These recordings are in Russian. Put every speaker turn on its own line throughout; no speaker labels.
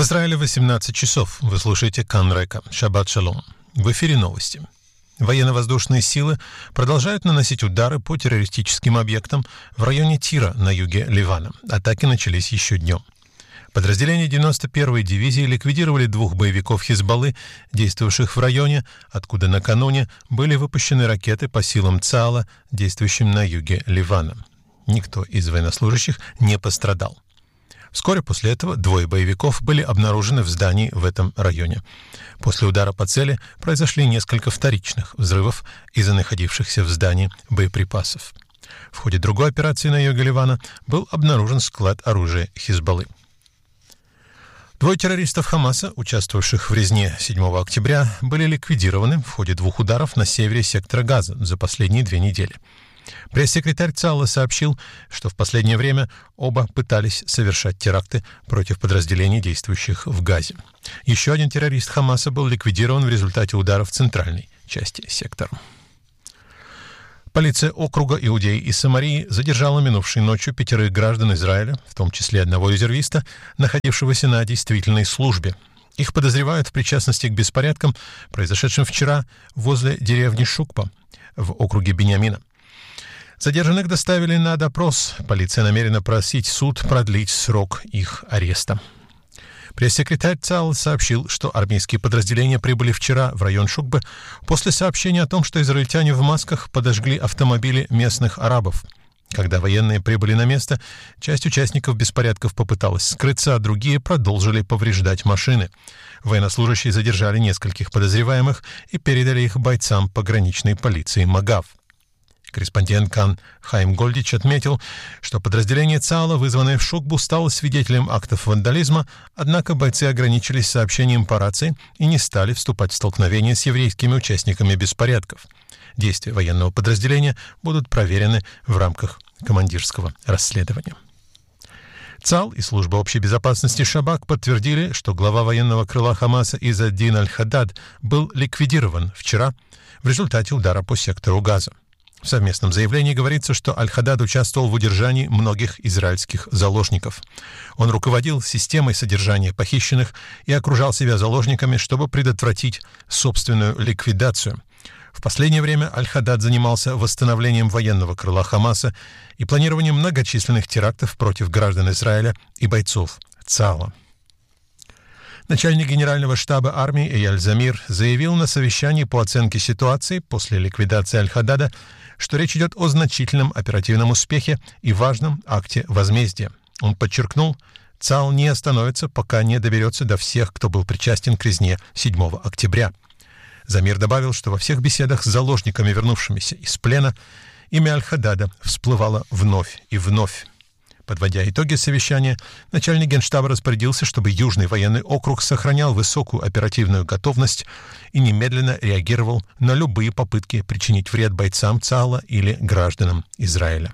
Израиле 18 часов. Вы слушаете Кан Река. Шаббат шалом. В эфире новости. Военно-воздушные силы продолжают наносить удары по террористическим объектам в районе Тира на юге Ливана. Атаки начались еще днем. Подразделения 91-й дивизии ликвидировали 2 боевиков Хизбаллы, действовавших в районе, откуда накануне были выпущены ракеты по силам ЦААЛа, действующим на юге Ливана. Никто из военнослужащих не пострадал. Вскоре после этого 2 боевиков были обнаружены в здании в этом районе. После удара по цели произошли несколько вторичных взрывов из-за находившихся в здании боеприпасов. В ходе другой операции на юге Ливана был обнаружен склад оружия Хизбаллы. 2 террористов Хамаса, участвовавших в резне 7 октября, были ликвидированы в ходе 2 ударов на севере сектора Газа за последние 2 недели. Пресс-секретарь ЦААЛа сообщил, что в последнее время оба пытались совершать теракты против подразделений, действующих в Газе. Еще один террорист Хамаса был ликвидирован в результате удара в центральной части сектора. Полиция округа Иудеи и Самарии задержала минувшей ночью 5 граждан Израиля, в том числе одного резервиста, находившегося на действительной службе. Их подозревают в причастности к беспорядкам, произошедшим вчера возле деревни Шукпа в округе Биньямина. Задержанных доставили на допрос. Полиция намерена просить суд продлить срок их ареста. Пресс-секретарь ЦААЛ сообщил, что армейские подразделения прибыли вчера в район Шукбы после сообщения о том, что израильтяне в масках подожгли автомобили местных арабов. Когда военные прибыли на место, часть участников беспорядков попыталась скрыться, а другие продолжили повреждать машины. Военнослужащие задержали нескольких подозреваемых и передали их бойцам пограничной полиции МАГАВ. Корреспондент Кан Хаим Гольдич отметил, что подразделение ЦААЛа, вызванное в Шукбу, стало свидетелем актов вандализма, однако бойцы ограничились сообщением по рации и не стали вступать в столкновение с еврейскими участниками беспорядков. Действия военного подразделения будут проверены в рамках командирского расследования. ЦААЛ и служба общей безопасности Шабак подтвердили, что глава военного крыла Хамаса Изз-ад-Дин аль-Хаддад был ликвидирован вчера в результате удара по сектору Газа. В совместном заявлении говорится, что Аль-Хаддад участвовал в удержании многих израильских заложников. Он руководил системой содержания похищенных и окружал себя заложниками, чтобы предотвратить собственную ликвидацию. В последнее время Аль-Хаддад занимался восстановлением военного крыла Хамаса и планированием многочисленных терактов против граждан Израиля и бойцов ЦААЛа. Начальник генерального штаба армии Эяль Замир заявил на совещании по оценке ситуации после ликвидации Аль-Хаддада, что речь идет о значительном оперативном успехе и важном акте возмездия. Он подчеркнул, ЦААЛ не остановится, пока не доберется до всех, кто был причастен к резне 7 октября. Замир добавил, что во всех беседах с заложниками, вернувшимися из плена, имя Аль-Хаддада всплывало вновь и вновь. Подводя итоги совещания, начальник Генштаба распорядился, чтобы Южный военный округ сохранял высокую оперативную готовность и немедленно реагировал на любые попытки причинить вред бойцам ЦААЛа или гражданам Израиля.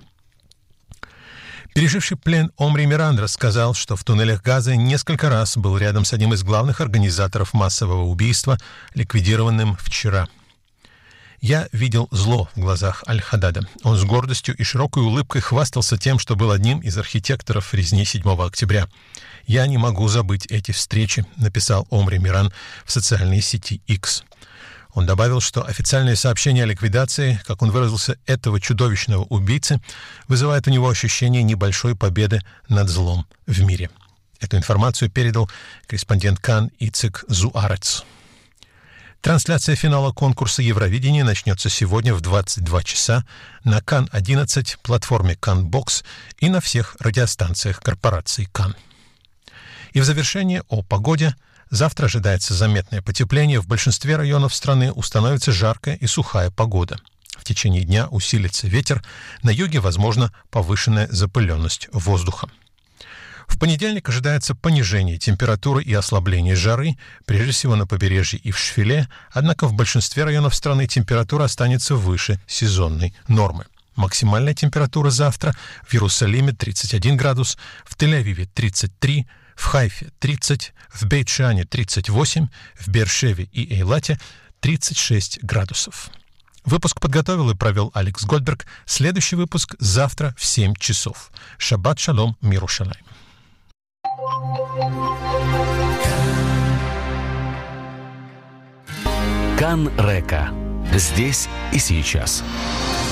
Переживший плен Омри Миран рассказал, что в туннелях Газа несколько раз был рядом с одним из главных организаторов массового убийства, ликвидированным вчера. «Я видел зло в глазах Аль-Хаддада. Он с гордостью и широкой улыбкой хвастался тем, что был одним из архитекторов резни 7 октября. Я не могу забыть эти встречи», — написал Омри Миран в социальной сети X. Он добавил, что официальное сообщение о ликвидации, как он выразился, этого чудовищного убийцы, вызывает у него ощущение небольшой победы над злом в мире. Эту информацию передал корреспондент Кан Ицек Зуарец. Трансляция финала конкурса Евровидения начнется сегодня в 22 часа на Кан-11, платформе Кан-Бокс и на всех радиостанциях корпорации Кан. И в завершение о погоде. Завтра ожидается заметное потепление. В большинстве районов страны установится жаркая и сухая погода. В течение дня усилится ветер. На юге возможна повышенная запыленность воздуха. В понедельник ожидается понижение температуры и ослабление жары, прежде всего на побережье и в Шфиле, однако в большинстве районов страны температура останется выше сезонной нормы. Максимальная температура завтра в Иерусалиме 31 градус, в Тель-Авиве 33, в Хайфе 30, в Бейт-Шане 38, в Беэр-Шеве и Эйлате 36 градусов. Выпуск подготовил и провел Алекс Гольдберг. Следующий выпуск завтра в 7 часов. Шаббат шалом, мир Йерушалаим.
Канн Река. Здесь и сейчас.